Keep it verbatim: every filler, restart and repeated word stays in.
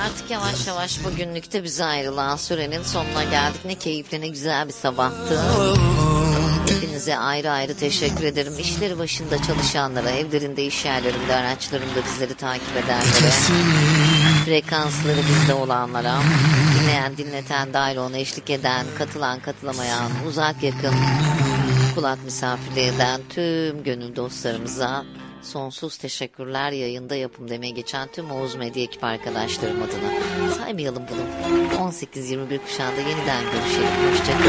Artık yavaş yavaş bugünlükte bize ayrılan sürenin sonuna geldik. Ne keyifli, ne güzel bir sabahtı. Hepinize ayrı ayrı teşekkür ederim. İşleri başında çalışanlara, evlerinde, iş yerlerinde, araçlarında bizleri takip edenlere, frekansları bizde olanlara, dinleyen, dinleten, dahil ona eşlik eden, katılan, katılamayan, uzak yakın, kulak misafirliği eden tüm gönül dostlarımıza sonsuz teşekkürler. Yayında yapım demeye geçen tüm Oğuz Medya ekip arkadaşlarım adına saymayalım bunu. on sekiz yirmi bir kuşağında yeniden görüşelim. Hoşçakalın.